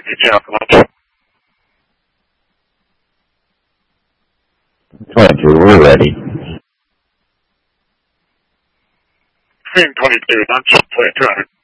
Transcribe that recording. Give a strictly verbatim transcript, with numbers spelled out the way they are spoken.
Yeah, lunch. twenty-two, we're ready. twenty-two, lunch, twenty-two hundred.